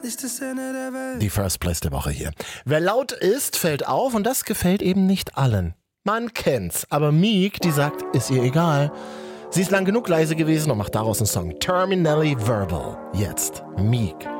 Die First Place der Woche hier. Wer laut ist, fällt auf und das gefällt eben nicht allen. Man kennt's, aber Meek, die sagt, ist ihr egal. Sie ist lang genug leise gewesen und macht daraus einen Song. Terminally Verbal. Jetzt Meek.